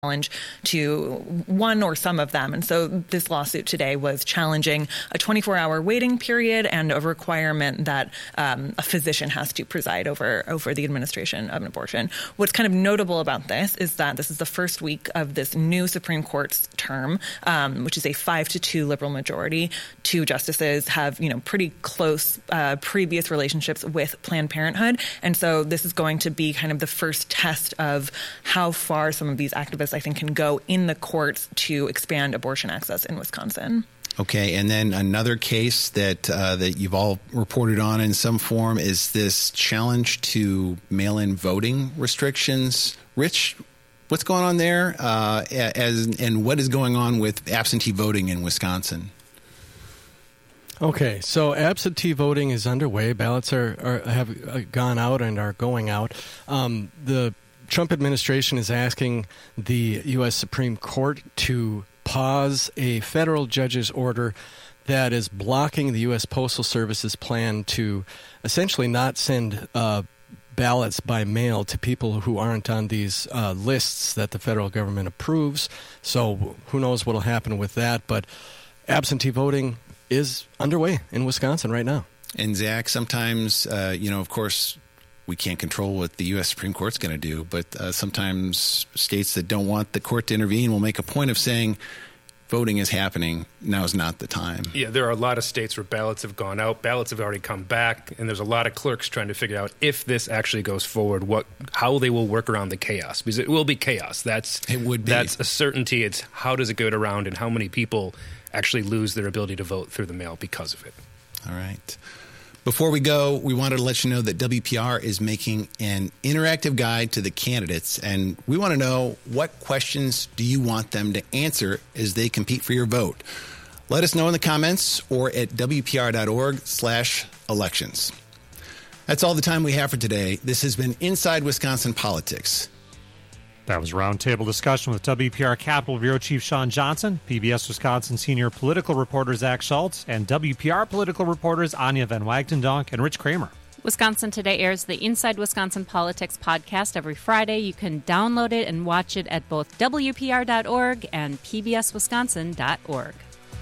challenge to one or some of them. And so this lawsuit today was challenging a 24-hour waiting period and a requirement that a physician has to preside over the administration of an abortion. What's kind of notable about this is that this is the first week of this new Supreme Court's term, which is a 5-2 liberal majority. Two justices have, pretty close previous relationships with Planned Parenthood. And so this is going to be kind of the first test of how far some of these activists, I think, can go in the courts to expand abortion access in Wisconsin. Okay, and then another case that you've all reported on in some form is this challenge to mail-in voting restrictions. Rich, what's going on there, and what is going on with absentee voting in Wisconsin? Okay, so absentee voting is underway. Ballots have gone out and are going out. The Trump administration is asking the U.S. Supreme Court to pause a federal judge's order that is blocking the U.S. Postal Service's plan to essentially not send ballots by mail to people who aren't on these lists that the federal government approves. So who knows what will happen with that, but absentee voting is underway in Wisconsin right now. And Zach, sometimes, of course, we can't control what the U.S. Supreme Court's going to do, but sometimes states that don't want the court to intervene will make a point of saying voting is happening. Now is not the time. Yeah, there are a lot of states where ballots have gone out. Ballots have already come back, and there's a lot of clerks trying to figure out if this actually goes forward, how they will work around the chaos, because it will be chaos. That's a certainty. It's how does it go around, and how many people actually lose their ability to vote through the mail because of it. All right. Before we go, we wanted to let you know that WPR is making an interactive guide to the candidates, and we want to know, what questions do you want them to answer as they compete for your vote? Let us know in the comments or at WPR.org/elections. That's all the time we have for today. This has been Inside Wisconsin Politics. That was Roundtable Discussion with WPR Capitol Bureau Chief Sean Johnson, PBS Wisconsin Senior Political Reporter Zach Schultz, and WPR Political Reporters Anya Van Wagtendonk and Rich Kramer. Wisconsin Today airs the Inside Wisconsin Politics podcast every Friday. You can download it and watch it at both WPR.org and PBSWisconsin.org.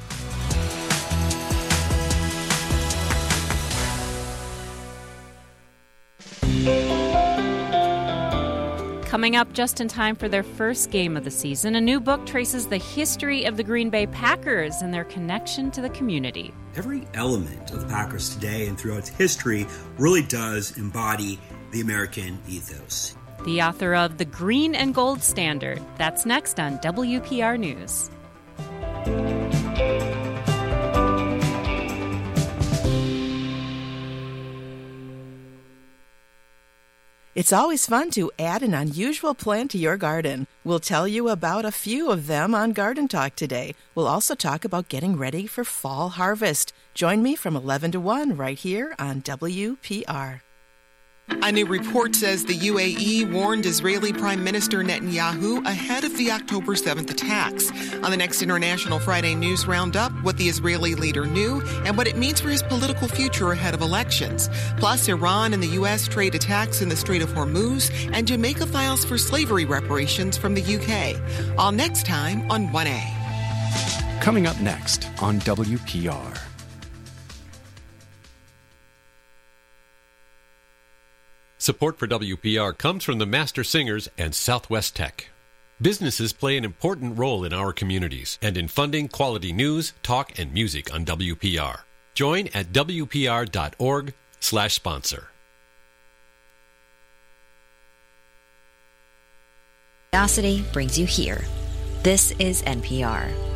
Coming up just in time for their first game of the season, a new book traces the history of the Green Bay Packers and their connection to the community. Every element of the Packers today and throughout its history really does embody the American ethos. The author of The Green and Gold Standard. That's next on WPR News. It's always fun to add an unusual plant to your garden. We'll tell you about a few of them on Garden Talk today. We'll also talk about getting ready for fall harvest. Join me from 11 to 1 right here on WPR. A new report says the UAE warned Israeli Prime Minister Netanyahu ahead of the October 7th attacks. On the next International Friday News Roundup, what the Israeli leader knew and what it means for his political future ahead of elections. Plus, Iran and the U.S. trade attacks in the Strait of Hormuz, and Jamaica files for slavery reparations from the UK. All next time on 1A. Coming up next on WPR. Support for WPR comes from the Master Singers and Southwest Tech. Businesses play an important role in our communities and in funding quality news, talk, and music on WPR. Join at WPR.org/sponsor. Curiosity brings you here. This is NPR.